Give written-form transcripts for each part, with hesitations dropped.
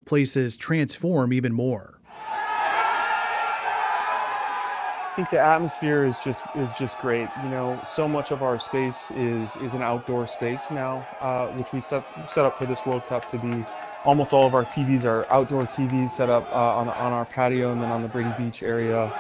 places transform even more. I think the atmosphere is just great. So much of our space is an outdoor space now, which we set up for this World Cup to be. Almost all of our TVs are outdoor TVs set up on our patio and then on the Brady Beach area.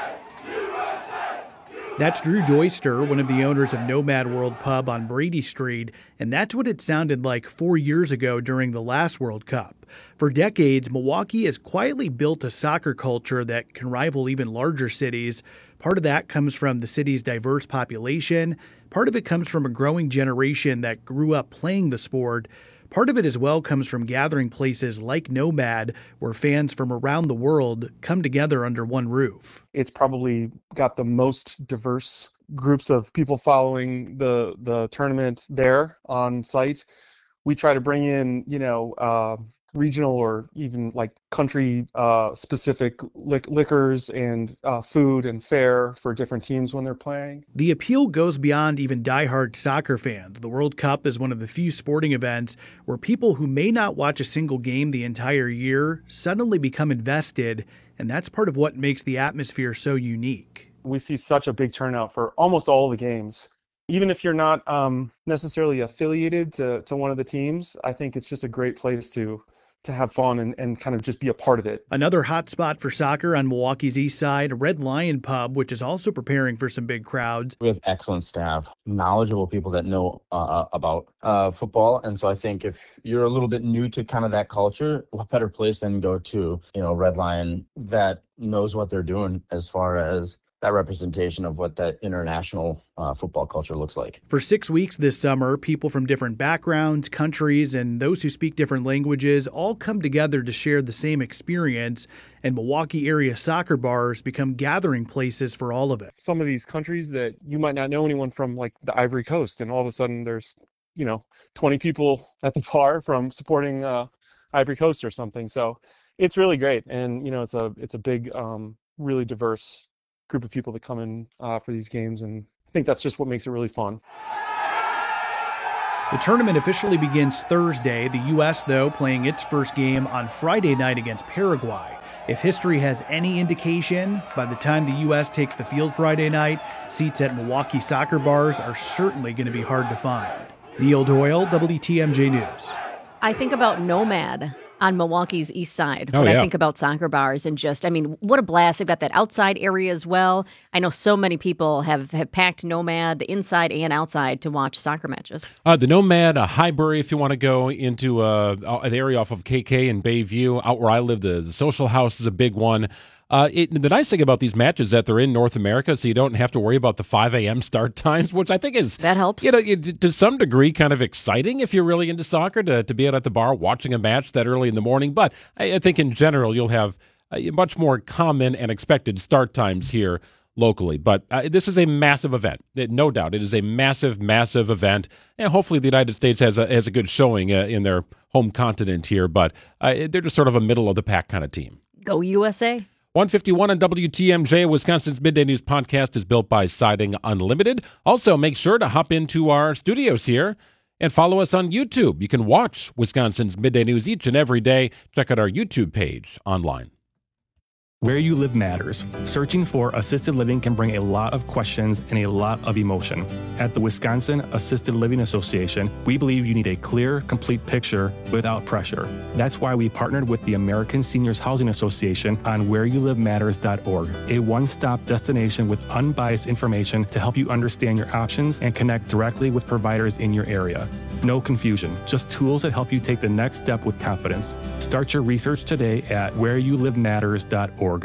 That's Drew Doyster, one of the owners of Nomad World Pub on Brady Street, and that's what it sounded like 4 years ago during the last World Cup. For decades, Milwaukee has quietly built a soccer culture that can rival even larger cities. Part of that comes from the city's diverse population. Part of it comes from a growing generation that grew up playing the sport. Part of it as well comes from gathering places like Nomad, where fans from around the world come together under one roof. It's probably got the most diverse groups of people following the tournament there on site. We try to bring in, regional or even like country specific liquors and food and fare for different teams when they're playing. The appeal goes beyond even diehard soccer fans. The World Cup is one of the few sporting events where people who may not watch a single game the entire year suddenly become invested, and that's part of what makes the atmosphere so unique. We see such a big turnout for almost all of the games. Even if you're not necessarily affiliated to one of the teams, I think it's just a great place to have fun and kind of just be a part of it. Another hot spot for soccer on Milwaukee's east side, Red Lion Pub, which is also preparing for some big crowds. We have excellent staff, knowledgeable people that know about football. And so I think if you're a little bit new to kind of that culture, what better place than go to, Red Lion that knows what they're doing as far as that representation of what that international football culture looks like. For 6 weeks this summer, people from different backgrounds, countries, and those who speak different languages all come together to share the same experience, and Milwaukee area soccer bars become gathering places for all of it. Some of these countries that you might not know anyone from, like the Ivory Coast, and all of a sudden there's 20 people at the bar from supporting Ivory Coast or something. So it's really great, and it's a big, really diverse group of people that come in for these games, and I think that's just what makes it really fun. The tournament officially begins Thursday, the U.S., though, playing its first game on Friday night against Paraguay. If history has any indication, by the time the U.S. takes the field Friday night, seats at Milwaukee soccer bars are certainly going to be hard to find. Neil Doyle, WTMJ News. I think about Nomad on Milwaukee's east side when I think about soccer bars, and what a blast. They've got that outside area as well. I know so many people have packed Nomad, the inside and outside, to watch soccer matches. The Nomad, Highbury, if you want to go into the area off of KK and Bayview, out where I live, the Social House is a big one. The nice thing about these matches is that they're in North America, so you don't have to worry about the 5 a.m. start times, which I think is... That helps. To some degree kind of exciting if you're really into soccer to be out at the bar watching a match that early in the morning. But I think in general you'll have much more common and expected start times here locally. But this is a massive event. No doubt. It is a massive, massive event. And hopefully the United States has a good showing in their home continent here. But they're just sort of a middle-of-the-pack kind of team. Go USA. 151 on WTMJ, Wisconsin's Midday News podcast is built by Siding Unlimited. Also, make sure to hop into our studios here and follow us on YouTube. You can watch Wisconsin's Midday News each and every day. Check out our YouTube page online. Where you live matters. Searching for assisted living can bring a lot of questions and a lot of emotion. At the Wisconsin Assisted Living Association, we believe you need a clear, complete picture without pressure. That's why we partnered with the American Seniors Housing Association on whereyouLiveMatters.org, a one-stop destination with unbiased information to help you understand your options and connect directly with providers in your area. No confusion, just tools that help you take the next step with confidence. Start your research today at whereyouLiveMatters.org.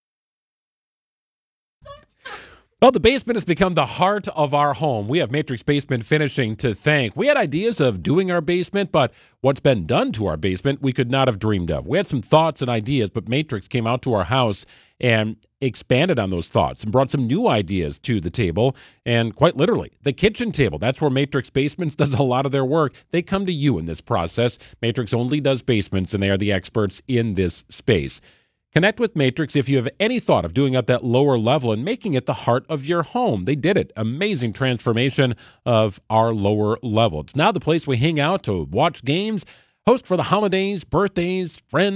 Well, the basement has become the heart of our home. We have Matrix Basement Finishing to thank. We had ideas of doing our basement, but what's been done to our basement we could not have dreamed of. We had some thoughts and ideas, but Matrix came out to our house and expanded on those thoughts and brought some new ideas to the table, and quite literally, the kitchen table. That's where Matrix Basements does a lot of their work. They come to you in this process. Matrix only does basements, and they are the experts in this space. Connect with Matrix if you have any thought of doing at that lower level and making it the heart of your home. They did it. Amazing transformation of our lower level. It's now the place we hang out to watch games, host for the holidays, birthdays, friends.